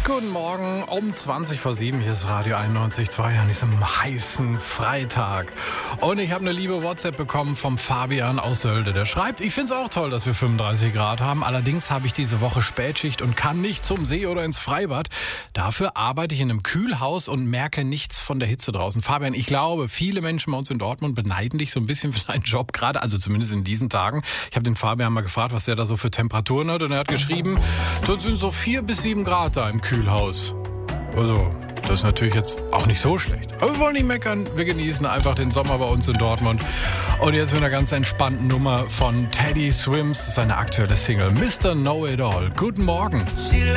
Guten Morgen, um 20 vor 7, hier ist Radio 91.2 an diesem heißen Freitag. Und ich habe eine liebe WhatsApp bekommen vom Fabian aus Sölde. Der schreibt, ich finde es auch toll, dass wir 35 Grad haben. Allerdings habe ich diese Woche Spätschicht und kann nicht zum See oder ins Freibad. Dafür arbeite ich in einem Kühlhaus und merke nichts von der Hitze draußen. Fabian, ich glaube, viele Menschen bei uns in Dortmund beneiden dich so ein bisschen für deinen Job gerade, also zumindest in diesen Tagen. Ich habe den Fabian mal gefragt, was der da so für Temperaturen hat und er hat geschrieben, das sind so 4 bis 7 Grad da im Kühlhaus. Also, das ist natürlich jetzt auch nicht so schlecht. Aber wir wollen nicht meckern, wir genießen einfach den Sommer bei uns in Dortmund. Und jetzt mit einer ganz entspannten Nummer von Teddy Swims, seine aktuelle Single Mr. Know It All. Guten Morgen.